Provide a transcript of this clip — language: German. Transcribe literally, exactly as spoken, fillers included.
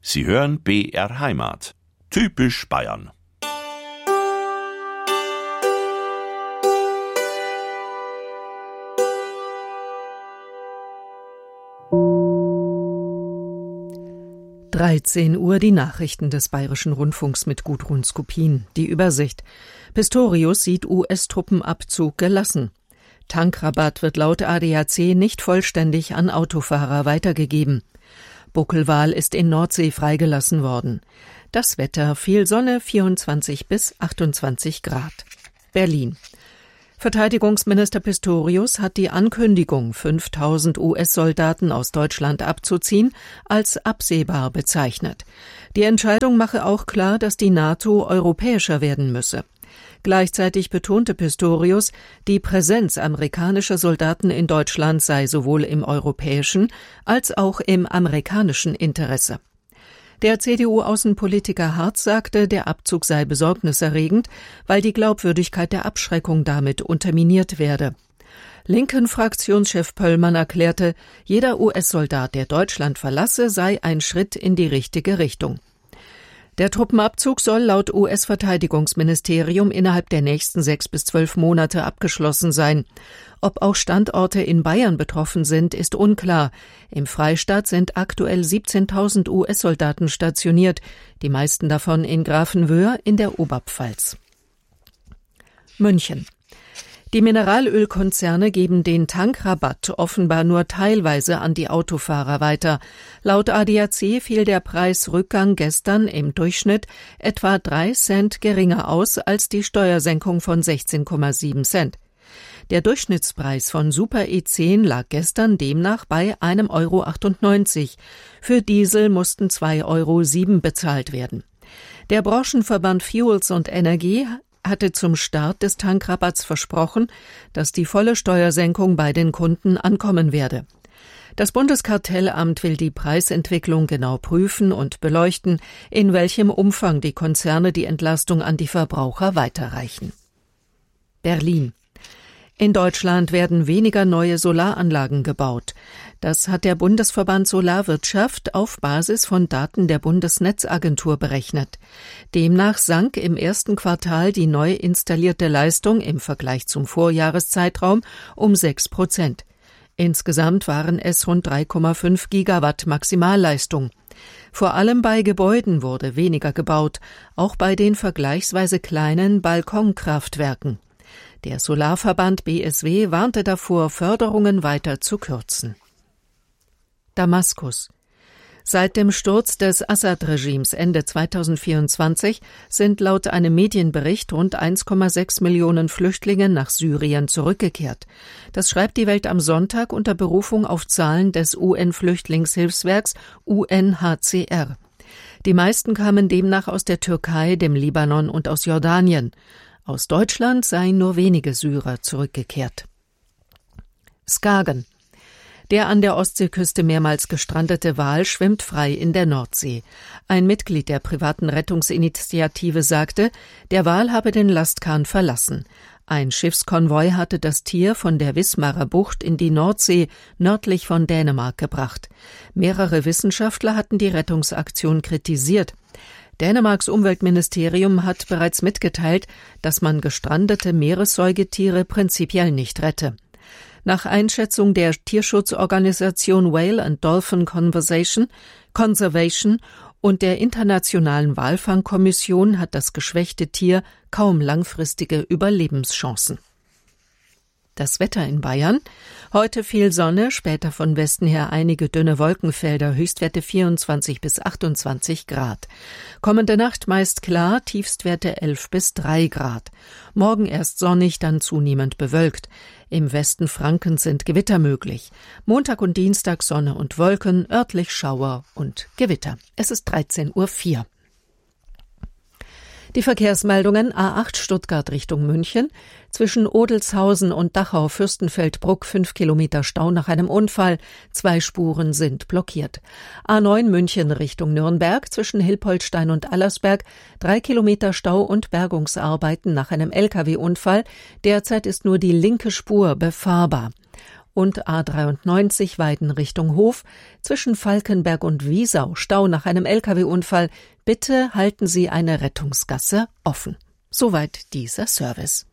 Sie hören B R Heimat. Typisch Bayern. dreizehn Uhr, die Nachrichten des Bayerischen Rundfunks mit Gudrun Skupin. Die Übersicht. Pistorius sieht U S-Truppenabzug gelassen. Tankrabatt wird laut A D A C nicht vollständig an Autofahrer weitergegeben. Buckelwal ist in Nordsee freigelassen worden. Das Wetter: viel Sonne, vierundzwanzig bis achtundzwanzig Grad. Berlin. Verteidigungsminister Pistorius hat die Ankündigung, fünftausend U S-Soldaten aus Deutschland abzuziehen, als absehbar bezeichnet. Die Entscheidung mache auch klar, dass die NATO europäischer werden müsse. Gleichzeitig betonte Pistorius, die Präsenz amerikanischer Soldaten in Deutschland sei sowohl im europäischen als auch im amerikanischen Interesse. Der C D U-Außenpolitiker Hartz sagte, der Abzug sei besorgniserregend, weil die Glaubwürdigkeit der Abschreckung damit unterminiert werde. Linken-Fraktionschef Pöllmann erklärte, jeder U S-Soldat, der Deutschland verlasse, sei ein Schritt in die richtige Richtung. Der Truppenabzug soll laut U S-Verteidigungsministerium innerhalb der nächsten sechs bis zwölf Monate abgeschlossen sein. Ob auch Standorte in Bayern betroffen sind, ist unklar. Im Freistaat sind aktuell siebzehntausend U S-Soldaten stationiert, die meisten davon in Grafenwöhr in der Oberpfalz. München. Die Mineralölkonzerne geben den Tankrabatt offenbar nur teilweise an die Autofahrer weiter. Laut A D A C fiel der Preisrückgang gestern im Durchschnitt etwa drei Cent geringer aus als die Steuersenkung von sechzehn Komma sieben Cent. Der Durchschnittspreis von Super E zehn lag gestern demnach bei einem Euro achtundneunzig. Für Diesel mussten zwei Euro sieben bezahlt werden. Der Branchenverband Fuels und Energie hatte zum Start des Tankrabatts versprochen, dass die volle Steuersenkung bei den Kunden ankommen werde. Das Bundeskartellamt will die Preisentwicklung genau prüfen und beleuchten, in welchem Umfang die Konzerne die Entlastung an die Verbraucher weiterreichen. Berlin. In Deutschland werden weniger neue Solaranlagen gebaut. Das hat der Bundesverband Solarwirtschaft auf Basis von Daten der Bundesnetzagentur berechnet. Demnach sank im ersten Quartal die neu installierte Leistung im Vergleich zum Vorjahreszeitraum um sechs Prozent. Insgesamt waren es rund drei Komma fünf Gigawatt Maximalleistung. Vor allem bei Gebäuden wurde weniger gebaut, auch bei den vergleichsweise kleinen Balkonkraftwerken. Der Solarverband B S W warnte davor, Förderungen weiter zu kürzen. Damaskus. Seit dem Sturz des Assad-Regimes Ende zweitausendvierundzwanzig sind laut einem Medienbericht rund eins Komma sechs Millionen Flüchtlinge nach Syrien zurückgekehrt. Das schreibt die Welt am Sonntag unter Berufung auf Zahlen des U N-Flüchtlingshilfswerks U N H C R. Die meisten kamen demnach aus der Türkei, dem Libanon und aus Jordanien. Aus Deutschland seien nur wenige Syrer zurückgekehrt. Skagen. Der an der Ostseeküste mehrmals gestrandete Wal schwimmt frei in der Nordsee. Ein Mitglied der privaten Rettungsinitiative sagte, der Wal habe den Lastkahn verlassen. Ein Schiffskonvoi hatte das Tier von der Wismarer Bucht in die Nordsee nördlich von Dänemark gebracht. Mehrere Wissenschaftler hatten die Rettungsaktion kritisiert. Dänemarks Umweltministerium hat bereits mitgeteilt, dass man gestrandete Meeressäugetiere prinzipiell nicht rette. Nach Einschätzung der Tierschutzorganisation Whale and Dolphin Conservation, Conservation und der Internationalen Walfangkommission hat das geschwächte Tier kaum langfristige Überlebenschancen. Das Wetter in Bayern. Heute viel Sonne, später von Westen her einige dünne Wolkenfelder, Höchstwerte vierundzwanzig bis achtundzwanzig Grad. Kommende Nacht meist klar, Tiefstwerte elf bis drei Grad. Morgen erst sonnig, dann zunehmend bewölkt. Im Westen Frankens sind Gewitter möglich. Montag und Dienstag Sonne und Wolken, örtlich Schauer und Gewitter. Es ist dreizehn Uhr vier. Die Verkehrsmeldungen: A acht Stuttgart Richtung München. Zwischen Odelshausen und Dachau-Fürstenfeldbruck fünf Kilometer Stau nach einem Unfall. Zwei Spuren sind blockiert. A neun München Richtung Nürnberg. Zwischen Hilpoltstein und Allersberg drei Kilometer Stau und Bergungsarbeiten nach einem L K W-Unfall. Derzeit ist nur die linke Spur befahrbar. Und A dreiundneunzig Weiden Richtung Hof, zwischen Falkenberg und Wiesau, Stau nach einem L K W-Unfall. Bitte halten Sie eine Rettungsgasse offen. Soweit dieser Service.